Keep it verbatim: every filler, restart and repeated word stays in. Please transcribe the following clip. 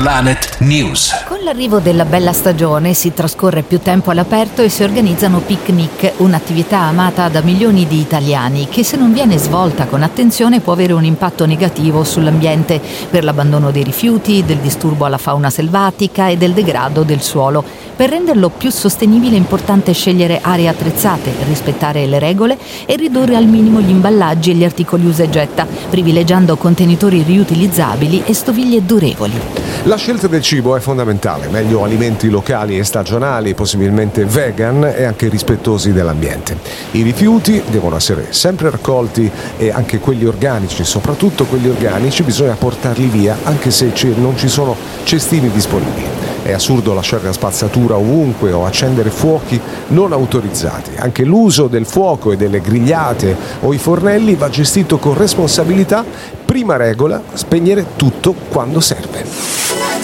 Planet News. Con l'arrivo della bella stagione si trascorre più tempo all'aperto e si organizzano picnic, un'attività amata da milioni di italiani che, se non viene svolta con attenzione, può avere un impatto negativo sull'ambiente per l'abbandono dei rifiuti, del disturbo alla fauna selvatica e del degrado del suolo. Per renderlo più sostenibile è importante scegliere aree attrezzate, rispettare le regole e ridurre al minimo gli imballaggi e gli articoli usa e getta, privilegiando contenitori riutilizzabili e stoviglie durevoli. La scelta del cibo è fondamentale, meglio alimenti locali e stagionali, possibilmente vegan e anche rispettosi dell'ambiente. I rifiuti devono essere sempre raccolti e anche quelli organici, soprattutto quelli organici, bisogna portarli via anche se non ci sono cestini disponibili. È assurdo lasciare la spazzatura ovunque o accendere fuochi non autorizzati. Anche l'uso del fuoco e delle grigliate o i fornelli va gestito con responsabilità. Prima regola, spegnere tutto quando serve.